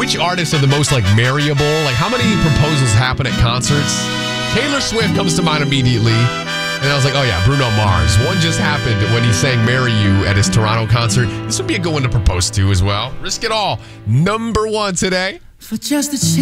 which artists are the most like marryable? Like how many proposals happen at concerts? Taylor Swift comes to mind immediately. And I was like, oh yeah, Bruno Mars. One just happened when he sang Marry You at his Toronto concert. This would be a good one to propose to as well. Risk It All. Number 1 today. For just a chance.